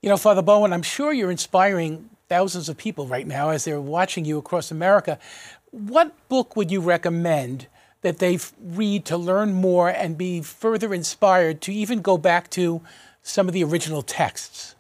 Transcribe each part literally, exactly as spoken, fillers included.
You know, Father Bowen, I'm sure you're inspiring thousands of people right now as they're watching you across America. What book would you recommend that they read to learn more and be further inspired to even go back to some of the original texts?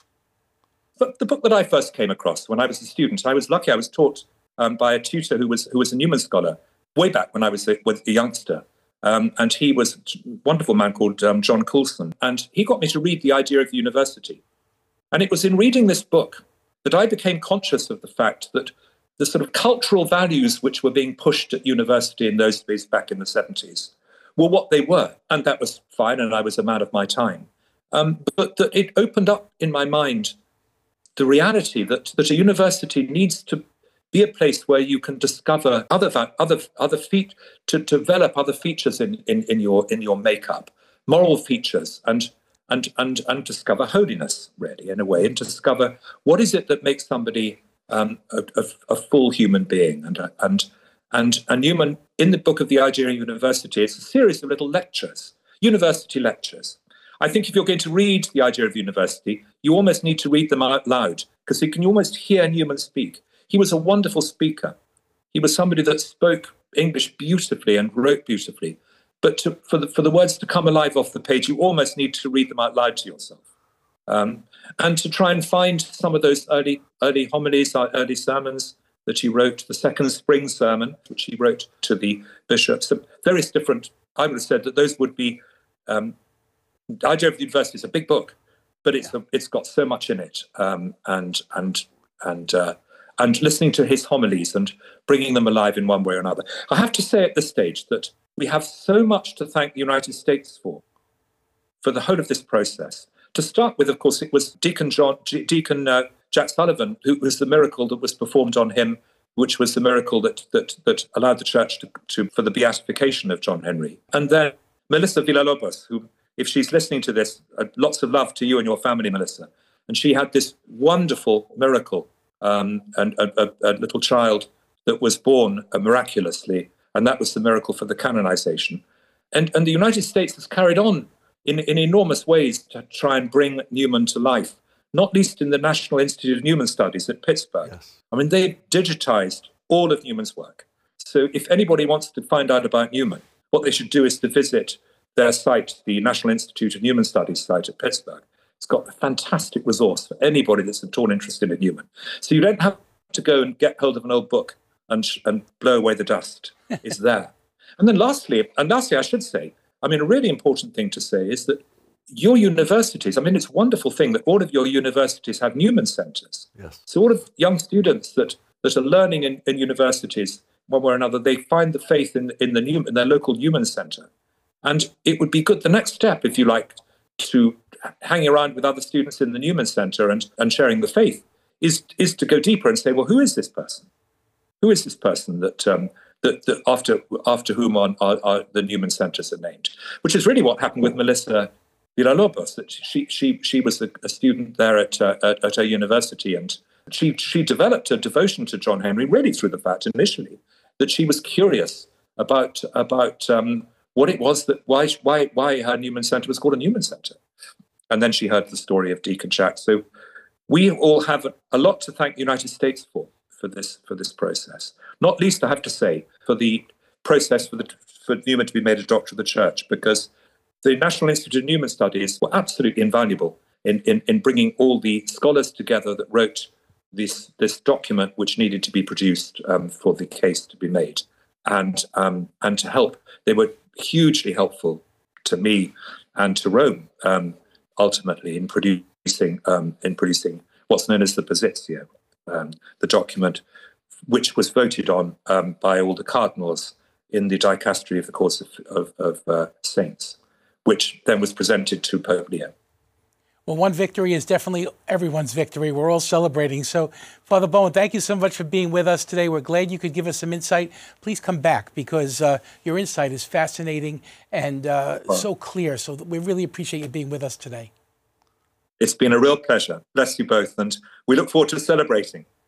But the book that I first came across when I was a student, I was lucky. I was taught um, by a tutor who was who was a Newman scholar way back when I was a, was a youngster. Um, and he was a wonderful man called um, John Coulson. And he got me to read The Idea of the University. And it was in reading this book that I became conscious of the fact that the sort of cultural values which were being pushed at university in those days back in the seventies were what they were. And that was fine, and I was a man of my time. Um, but that it opened up in my mind the reality that, that a university needs to be a place where you can discover other other other feat to develop other features in, in, in your in your makeup, moral features, and and and and discover holiness, really, in a way, and discover what is it that makes somebody um, a, a, a full human being. And and and and Newman, in the book of The Idea of University, it's a series of little lectures, university lectures. I think if you're going to read The Idea of University, you almost need to read them out loud, because you can almost hear Newman speak. He was a wonderful speaker. He was somebody that spoke English beautifully and wrote beautifully. But to, for, the, for the words to come alive off the page, you almost need to read them out loud to yourself. Um, and to try and find some of those early early homilies, early sermons that he wrote, the second spring sermon, which he wrote to the bishops, various different, I would have said that those would be, um, The Idea of the University is a big book, but it's, yeah. a, it's got so much in it. Um, and, and, and, uh, and listening to his homilies and bringing them alive in one way or another. I have to say at this stage that we have so much to thank the United States for, for the whole of this process. To start with, of course, it was Deacon John, Deacon uh, Jack Sullivan, who was the miracle that was performed on him, which was the miracle that that that allowed the church to, to for the beatification of John Henry. And then Melissa Villalobos, who, if she's listening to this, uh, lots of love to you and your family, Melissa. And she had this wonderful miracle, um, and a, a, a little child that was born uh, miraculously. And that was the miracle for the canonization. And, and the United States has carried on in, in enormous ways to try and bring Newman to life, not least in the National Institute of Newman Studies at Pittsburgh. Yes. I mean, they digitized all of Newman's work. So if anybody wants to find out about Newman, what they should do is to visit their site, the National Institute of Newman Studies site at Pittsburgh. It's got a fantastic resource for anybody that's at all interested in Newman. So you don't have to go and get hold of an old book and, and blow away the dust. Is there. And then lastly, and lastly, I should say, I mean, a really important thing to say is that your universities, I mean, it's a wonderful thing that all of your universities have Newman centers. Yes. So all of young students that, that are learning in, in universities, one way or another, they find the faith in, in, the Newman, in their local Newman center. And it would be good, the next step, if you like, to hang around with other students in the Newman center and, and sharing the faith, is, is to go deeper and say, well, who is this person? Who is this person that... Um, That, that after after whom are, are, are the Newman centers are named, which is really what happened with Melissa Villalobos. That she she she was a, a student there at, uh, at at her university, and she she developed a devotion to John Henry really through the fact initially that she was curious about about um, what it was that why why why her Newman center was called a Newman center, and then she heard the story of Deacon Jack. So we all have a, a lot to thank the United States for. For this for this process, not least I have to say for the process for the for Newman to be made a doctor of the Church, because the National Institute of Newman Studies were absolutely invaluable in, in, in bringing all the scholars together that wrote this this document, which needed to be produced um, for the case to be made, and um, and to help. They were hugely helpful to me and to Rome um, ultimately in producing um, in producing what's known as the Positio. Um, the document, which was voted on um, by all the cardinals in the dicastery of the Course of, of, of uh, Saints, which then was presented to Pope Leo. Well, one victory is definitely everyone's victory. We're all celebrating. So, Father Bowen, thank you so much for being with us today. We're glad you could give us some insight. Please come back, because uh, your insight is fascinating and uh, well, so clear. So we really appreciate you being with us today. It's been a real pleasure. Bless you both. And we look forward to celebrating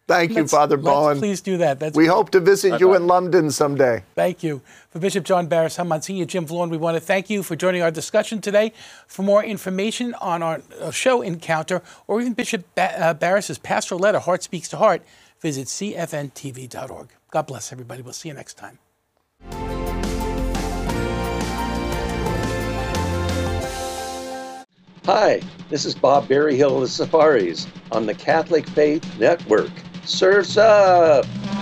Thank you, Let's- Father let's Bowen. Please do that. That's We hope to visit you Bye-bye. in London someday. Thank you. For Bishop John Barris, I'm Monsignor Jim Vaughn. We want to thank you for joining our discussion today. For more information on our uh, show Encounter, or even Bishop ba- uh, Barris's pastoral letter, Heart Speaks to Heart, visit c f n t v dot org. God bless everybody. We'll see you next time. Hi, this is Bob Berryhill of the Safaris on the Catholic Faith Network. Surf's up!